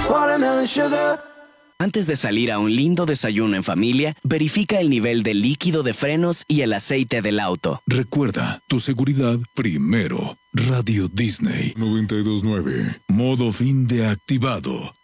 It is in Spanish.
Watermelon sugar. Antes de salir a un lindo desayuno en familia, verifica el nivel de líquido de frenos y el aceite del auto. Recuerda, tu seguridad primero. Radio Disney 92.9. Modo fin de activado.